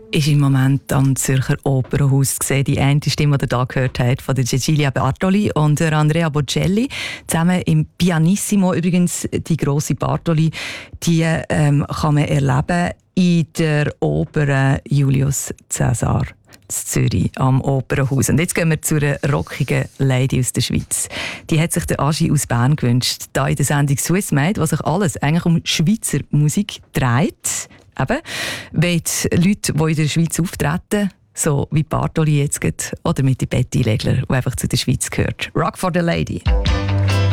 ist im Moment am Zürcher Opernhaus gesehen. Die eine Stimme, die ihr hier gehört habt, von der Cecilia Bartoli und der Andrea Bocelli. Zusammen im Pianissimo. Übrigens, die grosse Bartoli, die kann man erleben in der Oper Julius Caesar in Zürich am Opernhaus. Und jetzt gehen wir zu einer rockigen Lady aus der Schweiz. Die hat sich der Agi aus Bern gewünscht. Da in der Sendung Swiss Made, was sich alles eigentlich um Schweizer Musik dreht. Eben, wenn die Leute, die in der Schweiz auftreten, so wie Bartoli jetzt geht, oder mit den Betty Legler, die einfach zu der Schweiz gehört. Rock for the Lady.